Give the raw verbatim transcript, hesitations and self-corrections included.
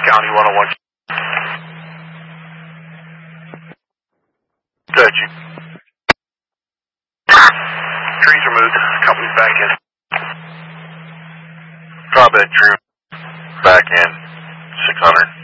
County one oh one. Good, you. Trees removed. Company's back in. Drop that true. Back in. six hundred.